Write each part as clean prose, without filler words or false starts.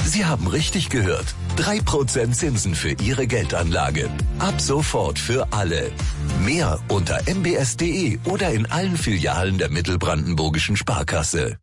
Sie haben richtig gehört. 3% Zinsen für Ihre Geldanlage. Ab sofort für alle. Mehr unter mbs.de oder in allen Filialen der Mittelbrandenburgischen Sparkasse.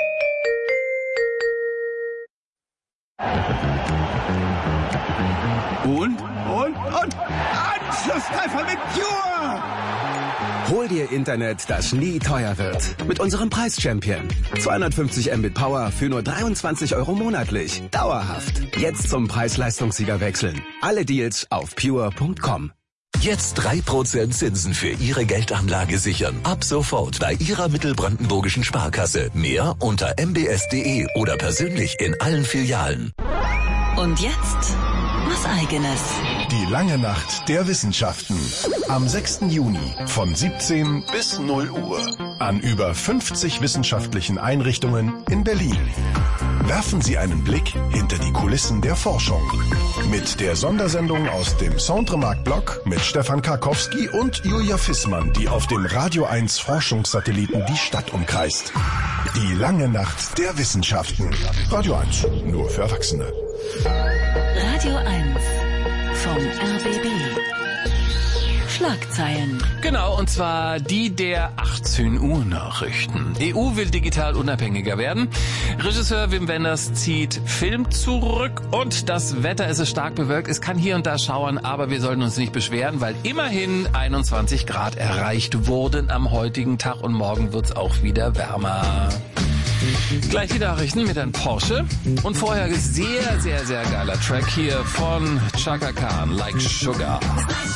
Und? Anschlusstreffer mit Pure! Hol dir Internet, das nie teuer wird. Mit unserem Preis-Champion. 250 Mbit Power für nur 23 € monatlich. Dauerhaft. Jetzt zum Preis-Leistungssieger wechseln. Alle Deals auf pure.com. Jetzt 3% Zinsen für Ihre Geldanlage sichern. Ab sofort bei Ihrer Mittelbrandenburgischen Sparkasse. Mehr unter mbs.de oder persönlich in allen Filialen. Und jetzt was Eigenes. Die lange Nacht der Wissenschaften. Am 6. Juni von 17 bis 0 Uhr. An über 50 wissenschaftlichen Einrichtungen in Berlin. Werfen Sie einen Blick hinter die Kulissen der Forschung. Mit der Sondersendung aus dem Centremarkt-Blog mit Stefan Karkowski und Julia Fissmann, die auf dem Radio 1 Forschungssatelliten die Stadt umkreist. Die lange Nacht der Wissenschaften. Radio 1, nur für Erwachsene. Radio 1 vom RBB. Schlagzeilen. Genau, und zwar die der 18 Uhr Nachrichten. EU will digital unabhängiger werden. Regisseur Wim Wenders zieht Film zurück und das Wetter, es ist stark bewölkt. Es kann hier und da schauern, aber wir sollten uns nicht beschweren, weil immerhin 21 Grad erreicht wurden am heutigen Tag und morgen wird's auch wieder wärmer. Gleich die Nachrichten mit einem Porsche und vorher sehr, sehr, sehr geiler Track hier von Chaka Khan, Like Sugar.